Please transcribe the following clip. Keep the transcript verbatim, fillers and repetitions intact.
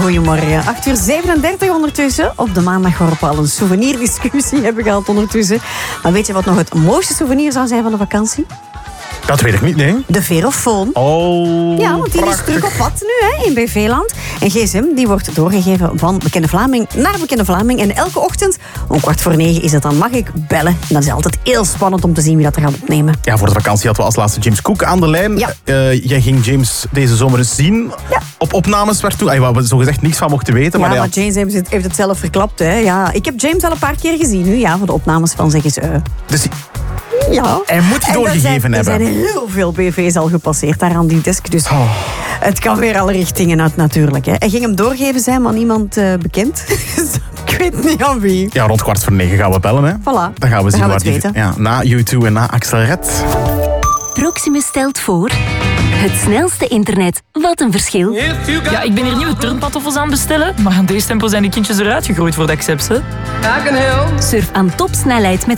goedemorgen. acht uur zevenendertig ondertussen. Op de maandag waarop we al een souvenirdiscussie hebben gehad ondertussen. Maar weet je wat nog het mooiste souvenir zou zijn van de vakantie? Dat weet ik niet, nee. De verofoon. Oh, Ja, want die prachtig. is terug op pad nu hè, in B V-land. En gsm die wordt doorgegeven van Bekende Vlaming naar Bekende Vlaming. En elke ochtend, om kwart voor negen is het dan, mag ik bellen. En dat is altijd heel spannend om te zien wie dat er gaat opnemen. Ja, voor de vakantie hadden we als laatste James Cook aan de lijn. Ja. Uh, jij ging James deze zomer eens zien. Ja. Op opnames werd toen, waar we zogezegd niks van mochten weten. Ja, maar, maar ja. James heeft het, heeft het zelf verklapt. Hè. Ja, ik heb James al een paar keer gezien nu, ja, voor de opnames van Zeg eens. Uh. Dus Ja. hij moet die En doorgegeven er zijn, hebben. Er zijn heel veel B V's al gepasseerd daar aan die desk. Dus Oh. het kan weer alle richtingen uit natuurlijk. Hè. Hij ging hem doorgeven zijn, maar niemand uh, bekend. Ik weet niet aan wie. Ja, rond kwart voor negen gaan we bellen. Hè. Voilà. Dan gaan we zien gaan we waar het die... weten. Ja, na U twee en na Axel Red. Proximus stelt voor... Het snelste internet. Wat een verschil. Ja, ik ben hier nieuwe turnpantoffels aan het bestellen, maar aan deze tempo zijn die kindjes eruit gegooid voor de accepts, hè. Surf aan topsnelheid met